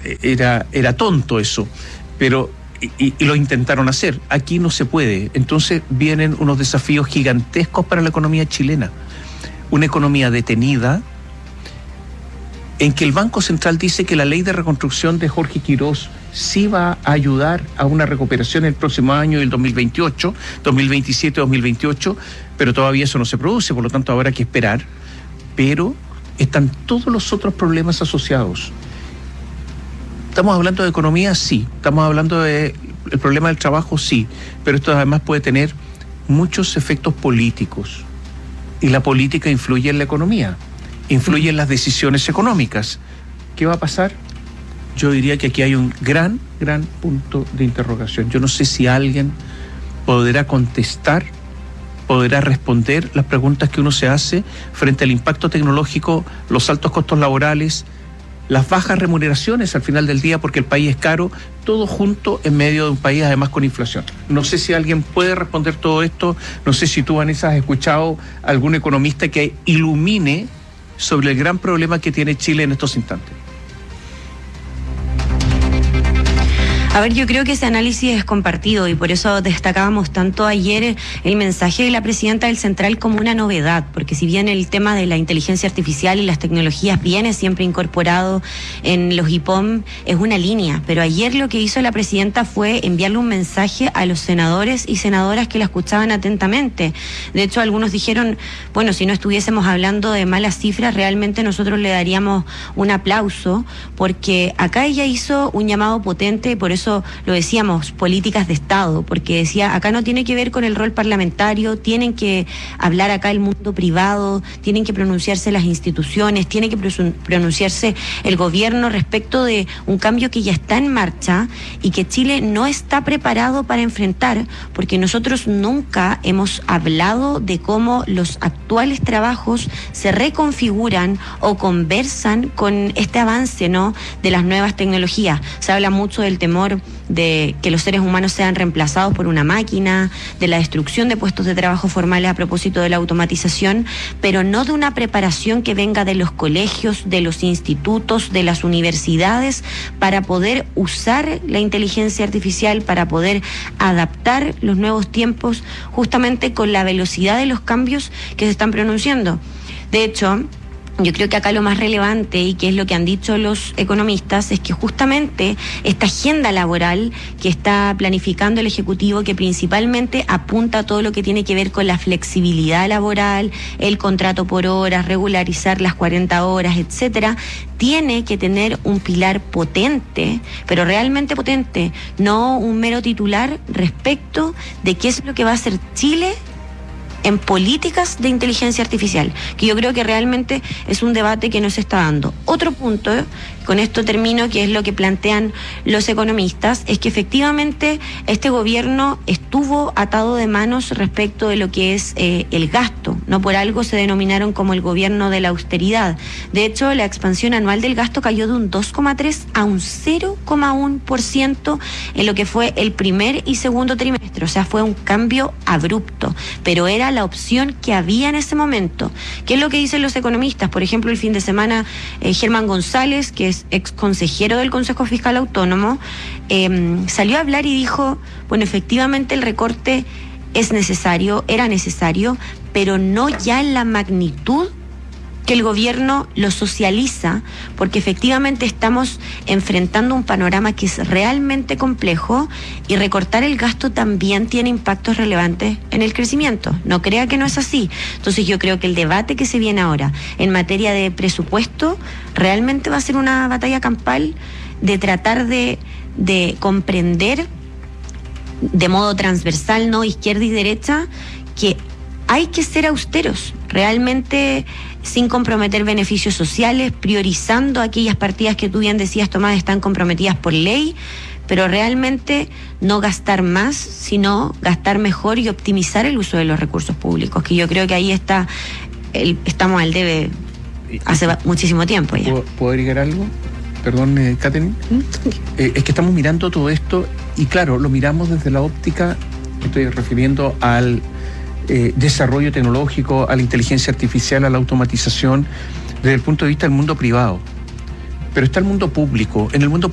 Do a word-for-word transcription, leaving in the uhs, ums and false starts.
era, era tonto eso, pero y, y lo intentaron hacer. Aquí no se puede. Entonces vienen unos desafíos gigantescos para la economía chilena. Una economía detenida, en que el Banco Central dice que la ley de reconstrucción de Jorge Quirós sí va a ayudar a una recuperación el próximo año, el dos mil veintiocho, dos mil veintisiete, dos mil veintiocho, pero todavía eso no se produce, por lo tanto habrá que esperar. Pero están todos los otros problemas asociados. ¿Estamos hablando de economía? Sí. ¿Estamos hablando del problema del trabajo? Sí. Pero esto además puede tener muchos efectos políticos. Y la política influye en la economía, influye en las decisiones económicas. ¿Qué va a pasar? Yo diría que aquí hay un gran, gran punto de interrogación. Yo no sé si alguien podrá contestar, podrá responder las preguntas que uno se hace frente al impacto tecnológico, los altos costos laborales, las bajas remuneraciones al final del día, porque el país es caro, todo junto en medio de un país además con inflación. No sé si alguien puede responder todo esto, no sé si tú, Vanessa, has escuchado a algún economista que ilumine sobre el gran problema que tiene Chile en estos instantes. A ver, yo creo que ese análisis es compartido y por eso destacábamos tanto ayer el mensaje de la presidenta del Central como una novedad, porque si bien el tema de la inteligencia artificial y las tecnologías viene siempre incorporado en los I P O M, es una línea, pero ayer lo que hizo la presidenta fue enviarle un mensaje a los senadores y senadoras que la escuchaban atentamente. De hecho, algunos dijeron, bueno, si no estuviésemos hablando de malas cifras, realmente nosotros le daríamos un aplauso, porque acá ella hizo un llamado potente, y por eso lo decíamos, políticas de Estado, porque decía, acá no tiene que ver con el rol parlamentario, tienen que hablar acá el mundo privado, tienen que pronunciarse las instituciones, tiene que pronunciarse el gobierno respecto de un cambio que ya está en marcha y que Chile no está preparado para enfrentar, porque nosotros nunca hemos hablado de cómo los actuales trabajos se reconfiguran o conversan con este avance, ¿no?, de las nuevas tecnologías. Se habla mucho del temor de que los seres humanos sean reemplazados por una máquina, de la destrucción de puestos de trabajo formales a propósito de la automatización, pero no de una preparación que venga de los colegios, de los institutos, de las universidades, para poder usar la inteligencia artificial, para poder adaptar los nuevos tiempos justamente con la velocidad de los cambios que se están pronunciando. De hecho, yo creo que acá lo más relevante, y que es lo que han dicho los economistas, es que justamente esta agenda laboral que está planificando el Ejecutivo, que principalmente apunta a todo lo que tiene que ver con la flexibilidad laboral, el contrato por horas, regularizar las cuarenta horas, etcétera, tiene que tener un pilar potente, pero realmente potente, no un mero titular respecto de qué es lo que va a hacer Chile en políticas de inteligencia artificial, que yo creo que realmente es un debate que no se está dando. Otro punto, con esto termino, que es lo que plantean los economistas, es que efectivamente este gobierno estuvo atado de manos respecto de lo que es eh, el gasto. No por algo se denominaron como el gobierno de la austeridad. De hecho, la expansión anual del gasto cayó de un dos coma tres a un cero coma uno por ciento en lo que fue el primer y segundo trimestre. O sea, fue un cambio abrupto, pero era la opción que había en ese momento. ¿Qué es lo que dicen los economistas? Por ejemplo, el fin de semana, eh, Germán González, que es ex consejero del Consejo Fiscal Autónomo, eh, salió a hablar y dijo, bueno, efectivamente el recorte es necesario, era necesario, pero no ya en la magnitud que el gobierno lo socializa, porque efectivamente estamos enfrentando un panorama que es realmente complejo, y recortar el gasto también tiene impactos relevantes en el crecimiento. No crea que no es así. Entonces yo creo que el debate que se viene ahora en materia de presupuesto realmente va a ser una batalla campal de tratar de, de comprender de modo transversal, no izquierda y derecha, que hay que ser austeros, realmente sin comprometer beneficios sociales, priorizando aquellas partidas que tú bien decías, Tomás, están comprometidas por ley, pero realmente no gastar más, sino gastar mejor y optimizar el uso de los recursos públicos, que yo creo que ahí está, el, estamos al debe hace muchísimo tiempo ya. ¿Puedo, ¿puedo agregar algo? Perdón, eh, Catherine. ¿Mm? Eh, es que estamos mirando todo esto y claro, lo miramos desde la óptica, estoy refiriendo al Eh, desarrollo tecnológico, a la inteligencia artificial, a la automatización, desde el punto de vista del mundo privado. Pero está el mundo público. En el mundo